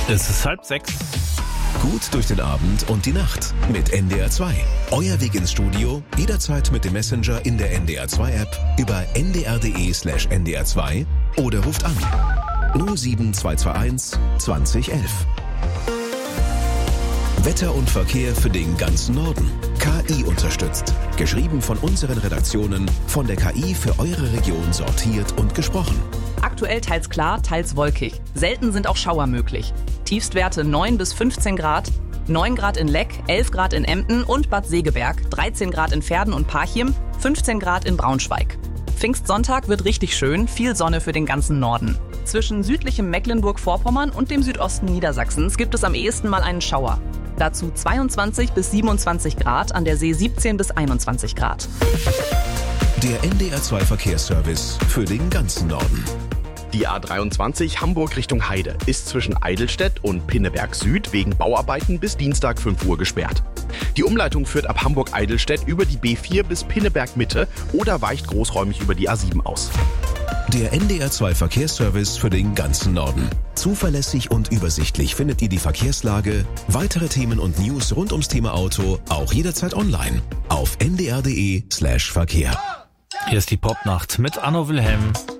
Es ist 5:30. Gut durch den Abend und die Nacht mit NDR 2. Euer Weg ins Studio, jederzeit mit dem Messenger in der NDR 2 App über ndr.de/ndr 2 oder ruft an 07221 2011. Wetter und Verkehr für den ganzen Norden. KI unterstützt. Geschrieben von unseren Redaktionen, von der KI für eure Region sortiert und gesprochen. Aktuell teils klar, teils wolkig. Selten sind auch Schauer möglich. Tiefstwerte 9 bis 15 Grad, 9 Grad in Leck, 11 Grad in Emden und Bad Segeberg, 13 Grad in Verden und Parchim, 15 Grad in Braunschweig. Pfingstsonntag wird richtig schön, viel Sonne für den ganzen Norden. Zwischen südlichem Mecklenburg-Vorpommern und dem Südosten Niedersachsens gibt es am ehesten mal einen Schauer. Dazu 22 bis 27 Grad, an der See 17 bis 21 Grad. Der NDR 2 Verkehrsservice für den ganzen Norden. Die A23 Hamburg Richtung Heide ist zwischen Eidelstedt und Pinneberg Süd wegen Bauarbeiten bis Dienstag 5 Uhr gesperrt. Die Umleitung führt ab Hamburg-Eidelstedt über die B4 bis Pinneberg Mitte oder weicht großräumig über die A7 aus. Der NDR 2 Verkehrsservice für den ganzen Norden. Zuverlässig und übersichtlich findet ihr die Verkehrslage, weitere Themen und News rund ums Thema Auto auch jederzeit online auf ndr.de/Verkehr. Hier ist die Popnacht mit Anno Wilhelm.